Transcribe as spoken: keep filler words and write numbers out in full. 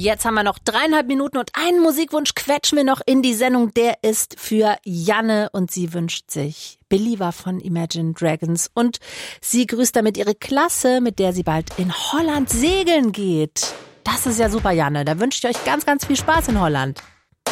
Jetzt haben wir noch dreieinhalb Minuten und einen Musikwunsch quetschen wir noch in die Sendung. Der ist für Janne und sie wünscht sich Believer von Imagine Dragons. Und sie grüßt damit ihre Klasse, mit der sie bald in Holland segeln geht. Das ist ja super, Janne. Da wünsche ich euch ganz, ganz viel Spaß in Holland.